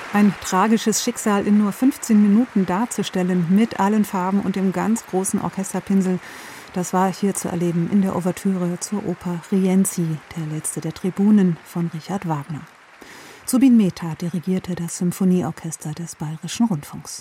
Ein tragisches Schicksal in nur 15 Minuten darzustellen, mit allen Farben und dem ganz großen Orchesterpinsel, das war hier zu erleben in der Ouvertüre zur Oper Rienzi, der letzte der Tribunen von Richard Wagner. Zubin Mehta dirigierte das Symphonieorchester des Bayerischen Rundfunks.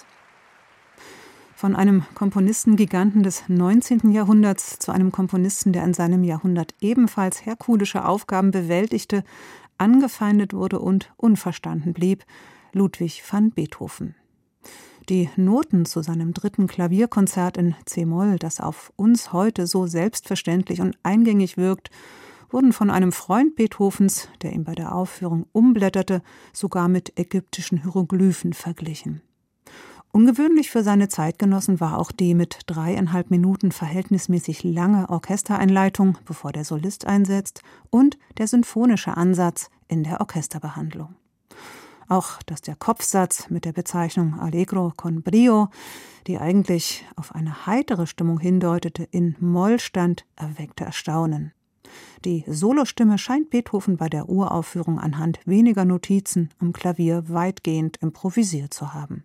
Von einem Komponistengiganten des 19. Jahrhunderts zu einem Komponisten, der in seinem Jahrhundert ebenfalls herkulische Aufgaben bewältigte, angefeindet wurde und unverstanden blieb, Ludwig van Beethoven. Die Noten zu seinem 3. Klavierkonzert in c-Moll, das auf uns heute so selbstverständlich und eingängig wirkt, wurden von einem Freund Beethovens, der ihm bei der Aufführung umblätterte, sogar mit ägyptischen Hieroglyphen verglichen. Ungewöhnlich für seine Zeitgenossen war auch die mit 3,5 Minuten verhältnismäßig lange Orchestereinleitung, bevor der Solist einsetzt, und der sinfonische Ansatz in der Orchesterbehandlung. Auch dass der Kopfsatz mit der Bezeichnung Allegro con brio, die eigentlich auf eine heitere Stimmung hindeutete, in Moll stand, erweckte Erstaunen. Die Solostimme scheint Beethoven bei der Uraufführung anhand weniger Notizen am Klavier weitgehend improvisiert zu haben.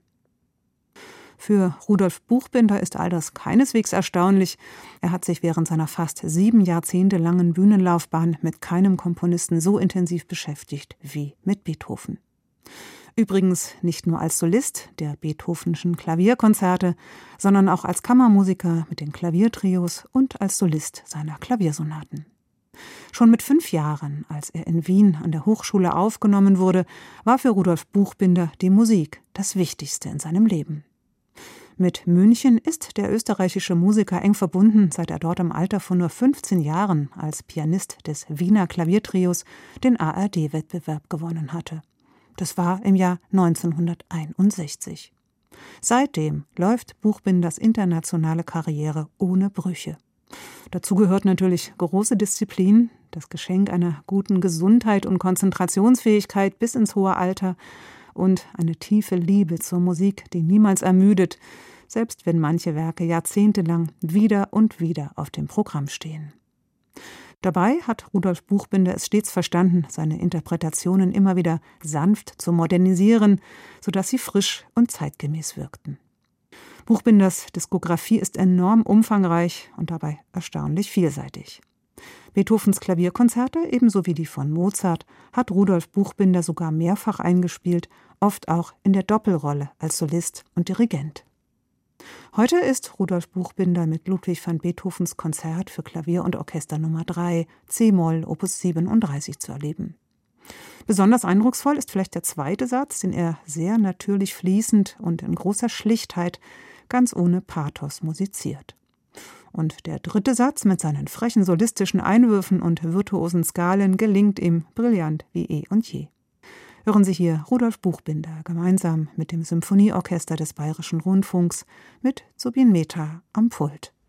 Für Rudolf Buchbinder ist all das keineswegs erstaunlich. Er hat sich während seiner fast 7 Jahrzehnte langen Bühnenlaufbahn mit keinem Komponisten so intensiv beschäftigt wie mit Beethoven. Übrigens nicht nur als Solist der Beethovenschen Klavierkonzerte, sondern auch als Kammermusiker mit den Klaviertrios und als Solist seiner Klaviersonaten. Schon mit 5 Jahren, als er in Wien an der Hochschule aufgenommen wurde, war für Rudolf Buchbinder die Musik das Wichtigste in seinem Leben. Mit München ist der österreichische Musiker eng verbunden, seit er dort im Alter von nur 15 Jahren als Pianist des Wiener Klaviertrios den ARD-Wettbewerb gewonnen hatte. Das war im Jahr 1961. Seitdem läuft Buchbinders internationale Karriere ohne Brüche. Dazu gehört natürlich große Disziplin, das Geschenk einer guten Gesundheit und Konzentrationsfähigkeit bis ins hohe Alter und eine tiefe Liebe zur Musik, die niemals ermüdet, selbst wenn manche Werke jahrzehntelang wieder und wieder auf dem Programm stehen. Dabei hat Rudolf Buchbinder es stets verstanden, seine Interpretationen immer wieder sanft zu modernisieren, sodass sie frisch und zeitgemäß wirkten. Buchbinders Diskografie ist enorm umfangreich und dabei erstaunlich vielseitig. Beethovens Klavierkonzerte, ebenso wie die von Mozart, hat Rudolf Buchbinder sogar mehrfach eingespielt, oft auch in der Doppelrolle als Solist und Dirigent. Heute ist Rudolf Buchbinder mit Ludwig van Beethovens Konzert für Klavier und Orchester Nummer 3, c-Moll, Opus 37 zu erleben. Besonders eindrucksvoll ist vielleicht der zweite Satz, den er sehr natürlich fließend und in großer Schlichtheit, ganz ohne Pathos musiziert. Und der dritte Satz mit seinen frechen solistischen Einwürfen und virtuosen Skalen gelingt ihm brillant wie eh und je. Hören Sie hier Rudolf Buchbinder gemeinsam mit dem Symphonieorchester des Bayerischen Rundfunks mit Zubin Mehta am Pult.